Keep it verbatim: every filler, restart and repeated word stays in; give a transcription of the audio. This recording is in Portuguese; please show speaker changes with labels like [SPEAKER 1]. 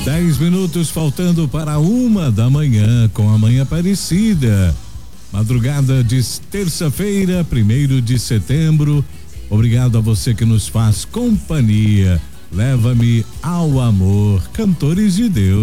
[SPEAKER 1] Dez minutos faltando para uma da manhã com a Manhã Aparecida. Madrugada de terça-feira, primeiro de setembro. Obrigado a você que nos faz companhia. Leva-me ao amor. Cantores de Deus.